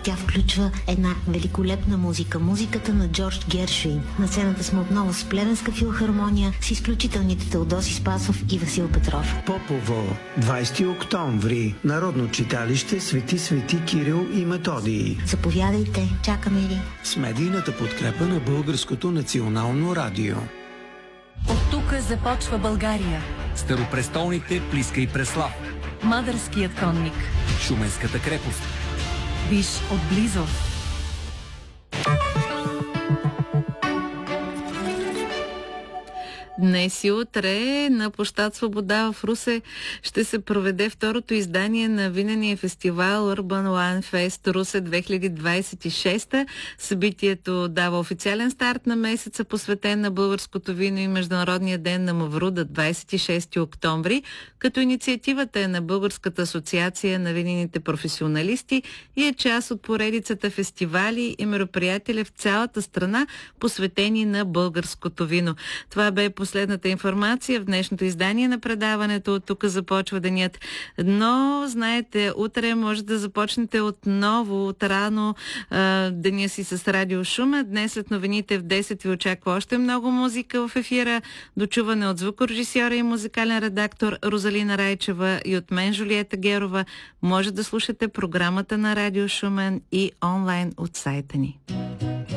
Тя включва една великолепна музика. Музиката на Джордж Гершвин. На сцената сме отново с Плевенска филхармония, с изключителните Теодоси Спасов и Васил Петров. Попово, 20 октомври, Народно читалище Свети Кирил и Методий. Заповядайте, чакаме ви. С медийната подкрепа на Българското национално радио. От тук започва България. Старопрестолните Плиска и Преслав. Мадърският конник. Шуменската крепост. Виж отблизо. Днес и утре на площад Свобода в Русе ще се проведе второто издание на винения фестивал Urban Wine Fest Русе 2026. Събитието дава официален старт на месеца, посветен на българското вино и Международния ден на Мавруда 26 октомври, като инициативата е на Българската асоциация на винените професионалисти и е част от поредицата фестивали и мероприятия в цялата страна, посветени на българското вино. Това бе последната информация в днешното издание на предаването. От тук започва денят. Но, знаете, утре може да започнете отново от рано деня си с Радио Шумен. Днес след новините в 10 ви очаква още много музика в ефира. Дочуване от звукорежисьора и музикален редактор Розалина Райчева и от мен Жулиета Герова. Може да слушате програмата на Радио Шумен и онлайн от сайта ни.